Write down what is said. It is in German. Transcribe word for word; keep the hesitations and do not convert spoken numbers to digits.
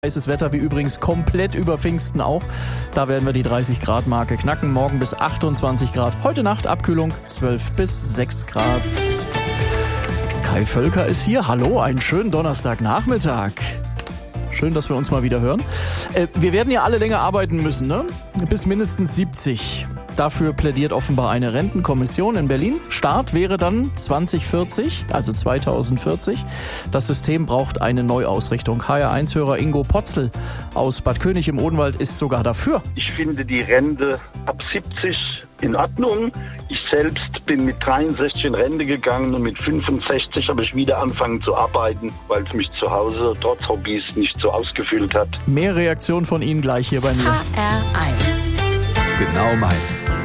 Heißes Wetter wie übrigens komplett über Pfingsten auch. Da werden wir die dreißig Grad Marke knacken. Morgen bis achtundzwanzig Grad. Heute Nacht Abkühlung zwölf bis sechs Grad. Kai Völker ist hier. Hallo, einen schönen Donnerstagnachmittag. Schön, dass wir uns mal wieder hören. Äh, wir werden ja alle länger arbeiten müssen, ne? Bis mindestens siebzig. Dafür plädiert offenbar eine Rentenkommission in Berlin. Start wäre dann zwanzig vierzig, also zweitausendvierzig. Das System braucht eine Neuausrichtung. H R eins Hörer Ingo Potzel aus Bad König im Odenwald ist sogar dafür. Ich finde die Rente ab siebzig in Ordnung. Ich selbst bin mit dreiundsechzig in Rente gegangen und mit fünfundsechzig habe ich wieder angefangen zu arbeiten, weil es mich zu Hause trotz Hobbys nicht so ausgefüllt hat. Mehr Reaktionen von Ihnen gleich hier bei mir. H R eins. Genau meins.